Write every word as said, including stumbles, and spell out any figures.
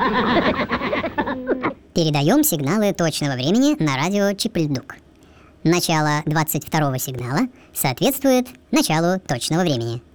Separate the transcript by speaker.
Speaker 1: Передаем сигналы точного времени на радио Чипльдук. Начало двадцать второго сигнала соответствует началу точного времени.